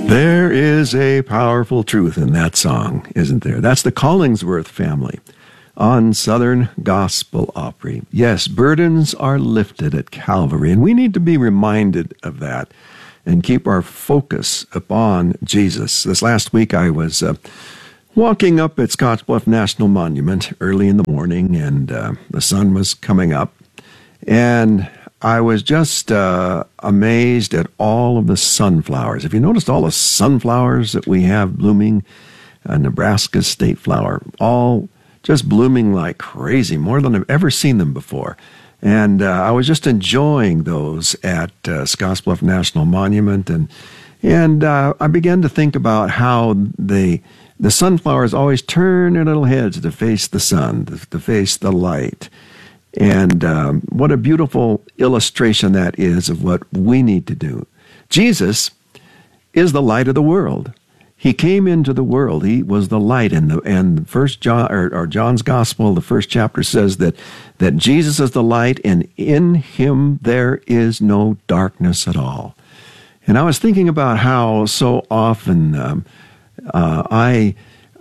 There is a powerful truth in that song, isn't there? That's the Collingsworth family on Southern Gospel Opry. Yes, burdens are lifted at Calvary, and we need to be reminded of that and keep our focus upon Jesus. This last week I was walking up at Scottsbluff National Monument early in the morning, and the sun was coming up, and I was just amazed at all of the sunflowers. Have you noticed all the sunflowers that we have blooming? Nebraska state flower, all just blooming like crazy, more than I've ever seen them before. And I was just enjoying those at Scottsbluff National Monument, and I began to think about how the sunflowers always turn their little heads to face the sun, to face the light. And what a beautiful illustration that is of what we need to do. Jesus is the light of the world. He came into the world. He was the light. And First John, or John's Gospel, the first chapter says that Jesus is the light, and in him there is no darkness at all. And I was thinking about how so often I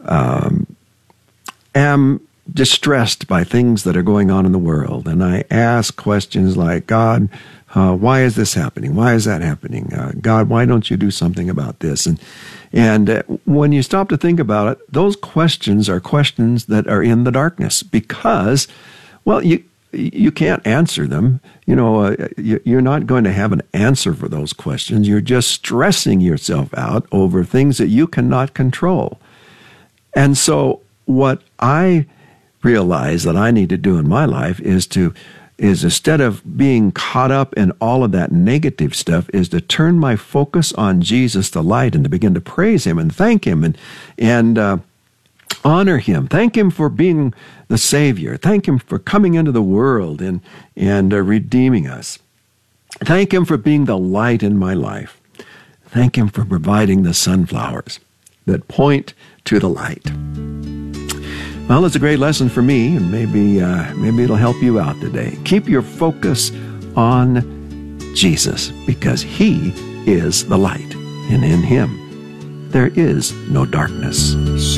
am distressed by things that are going on in the world. And I ask questions like, God, why is this happening? Why is that happening? God, why don't you do something about this? And when you stop to think about it, those questions are questions that are in the darkness because, well, you can't answer them. You know, you're not going to have an answer for those questions. You're just stressing yourself out over things that you cannot control. And so what I realize that I need to do in my life is instead of being caught up in all of that negative stuff, is to turn my focus on Jesus the light and to begin to praise him and thank him and honor him. Thank him for being the Savior. Thank him for coming into the world and redeeming us. Thank him for being the light in my life. Thank him for providing the sunflowers that point to the light. Well, it's a great lesson for me, and maybe it'll help you out today. Keep your focus on Jesus, because he is the light, and in him there is no darkness.